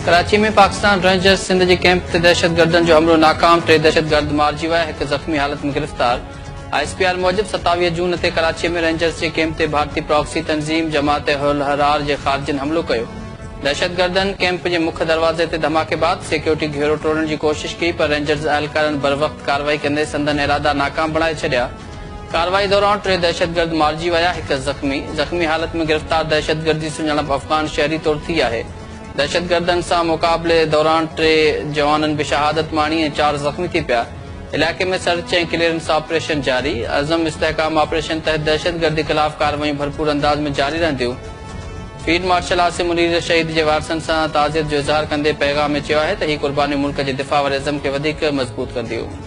कराची में पाकिस्तान रेंजर्स सिंध के कैंप ते दहशतगर्दन जो हमलो नाकाम, 3 दहशतगर्द मारिजी विया, 1 ज़ख़्मी हालत में गिरफ्तार। ISPR मूजिब 27 जून ते कराची में रेंजर्स के कैंप ते भारतीय प्रॉक्सी तंजीम जमात उल हरार जे ख़ारजिन हमलो कयो। दहशतगर्दन कैंप के मुख्य दरवाजे ते धमाके बाद सिक्योरिटी घेरो तोड़ने की कोशिश की, पर रेंजर्स एहलकारन बर वक्त कार्रवाई कंदे संदन इरादा नाकाम बणाए छड़िया। कार्रवाई दौरान 3 दहशतगर्द मारिजी विया, 1 ज़ख़्मी हालत में गिरफ्तार दहशतगर्दी सुञाणप अफगान शहरी तौर थी है। दहशतगर्दन से मुकाबले दौरान 3 जवानन भी शहादत माणी ऐं 4 ज़ख़्मी थी पिया। इलाके में सर्च ऐं क्लियरेंस ऑपरेशन जारी। अज़म इस्तेहकाम ऑपरेशन तहत दहशतगर्दी खिलाफ कार्रवाई भरपूर अंदाज में जारी रहंदियूं। फील्ड मार्शल आसिम मुनीर शहीद के वारसन से ताज़ियत जो इज़हार कंदे पैगाम में चयो है त ही कुर्बानी मुल्क के दिफ़ा व अज़म के वधीक मज़बूत कंदियूं।